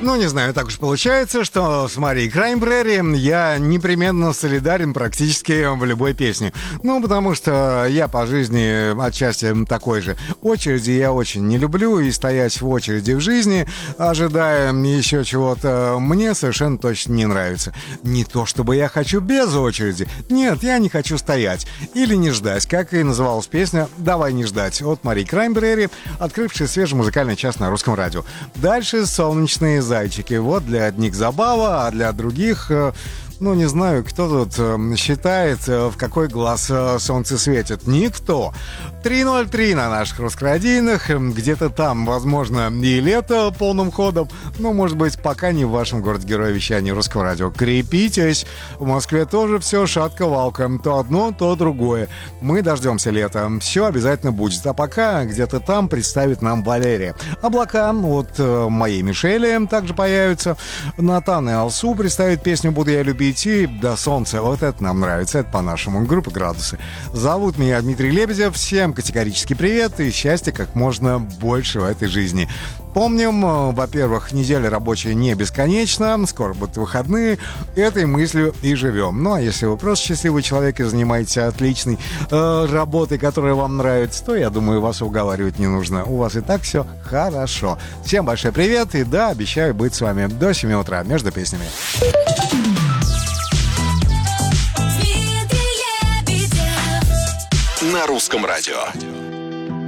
Ну, не знаю, так уж получается, что с Марией Краймбрери я непременно солидарен практически в любой песне. Ну, потому что я по жизни отчасти такой же. Очереди я очень не люблю, и стоять в очереди в жизни, ожидая еще чего-то, мне совершенно точно не нравится. Не то, чтобы я хочу без очереди. Нет, я не хочу стоять. Или не ждать, как и называлась песня «Давай не ждать» от Марии Краймбрери, открывшей свежий музыкальный час на Русском радио. Дальше «Солнечные зайчики». Вот для одних забава, а для других... Ну, не знаю, кто тут считает, в какой глаз солнце светит. Никто. 3:03 на наших русскородийных. Где-то там, возможно, и лето полным ходом. Но, может быть, пока не в вашем городе-герое вещания Русского радио. Крепитесь. В Москве тоже все шатко-валко. То одно, то другое. Мы дождемся лета. Все обязательно будет. А пока где-то там представит нам Валерия. Облака от моей Мишели также появятся. Натан и Алсу представит песню «Буду я любить». И до солнца. Вот это нам нравится. Это по-нашему. Группа «Градусы». Зовут меня Дмитрий Лебедев. Всем категорический привет и счастья как можно больше в этой жизни. Помним, во-первых, неделя рабочая не бесконечна, скоро будут выходные, этой мыслью и живем. Ну, а если вы просто счастливый человек и занимаетесь отличной работой, которая вам нравится, то, я думаю, вас уговаривать не нужно. У вас и так все хорошо. Всем большой привет и да, обещаю быть с вами до 7 утра между песнями. На Русском радио.